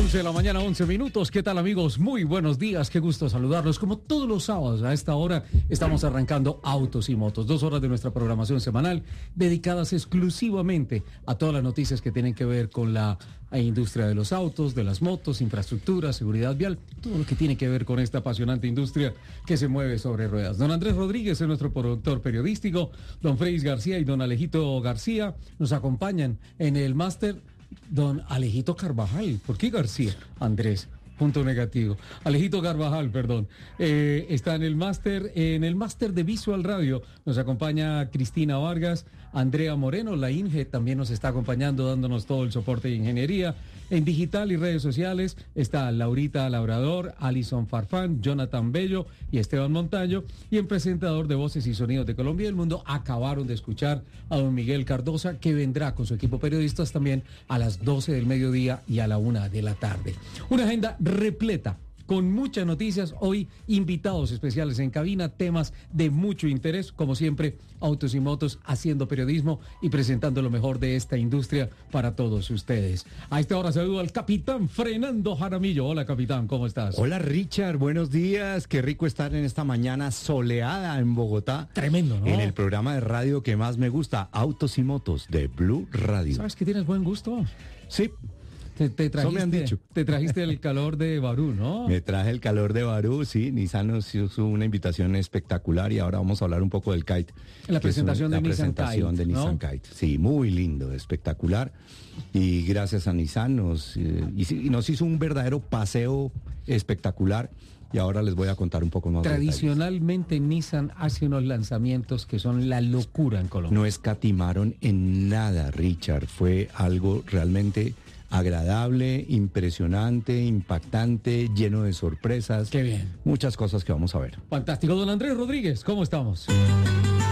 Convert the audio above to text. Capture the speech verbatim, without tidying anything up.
once de la mañana, once minutos. ¿Qué tal, amigos? Muy buenos días, qué gusto saludarlos. Como todos los sábados a esta hora estamos arrancando Autos y Motos, dos horas de nuestra programación semanal dedicadas exclusivamente a todas las noticias que tienen que ver con la industria de los autos, de las motos, infraestructura, seguridad vial, todo lo que tiene que ver con esta apasionante industria que se mueve sobre ruedas. Don Andrés Rodríguez es nuestro productor periodístico, don Freis García y don Alejito García nos acompañan en el máster. Don Alejito Carvajal, ¿por qué García? Andrés, punto negativo. Alejito Carvajal, perdón. Eh, está en el máster, en el máster de Visual Radio. Nos acompaña Cristina Vargas, Andrea Moreno, la INGE también nos está acompañando, dándonos todo el soporte de ingeniería. En digital y redes sociales está Laurita Labrador, Alison Farfán, Jonathan Bello y Esteban Montaño. Y en presentador de Voces y Sonidos de Colombia y el Mundo acabaron de escuchar a don Miguel Cardosa, que vendrá con su equipo periodistas también a las doce del mediodía y a la una de la tarde. Una agenda repleta, con muchas noticias, hoy invitados especiales en cabina, temas de mucho interés, como siempre, Autos y Motos haciendo periodismo y presentando lo mejor de esta industria para todos ustedes. A esta hora saludo al capitán Fernando Jaramillo. Hola, capitán, ¿cómo estás? Hola, Richard, buenos días, qué rico estar en esta mañana soleada en Bogotá. Tremendo, ¿no? En el programa de radio que más me gusta, Autos y Motos, de Blue Radio. ¿Sabes que tienes buen gusto? Sí. Te, te, trajiste, me han dicho. te trajiste el calor de Barú, ¿no? Me traje el calor de Barú, sí. Nissan nos hizo una invitación espectacular y ahora vamos a hablar un poco del Kite. La presentación es un, de la Nissan presentación Kite, de ¿no? Nissan Kite. Sí, muy lindo, espectacular. Y gracias a Nissan nos, eh, y, y nos hizo un verdadero paseo espectacular. Y ahora les voy a contar un poco más. Tradicionalmente detalles. Nissan hace unos lanzamientos que son la locura en Colombia. No escatimaron en nada, Richard. Fue algo realmente agradable, impresionante, impactante, lleno de sorpresas. Qué bien. Muchas cosas que vamos a ver. Fantástico. Don Andrés Rodríguez, ¿cómo estamos?